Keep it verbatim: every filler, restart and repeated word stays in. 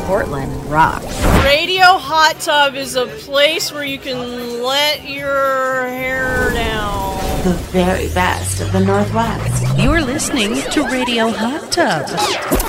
Portland rocks. Radio Hot Tub is a place where you can let your hair down. The very best of the Northwest. You're listening to Radio Hot Tub.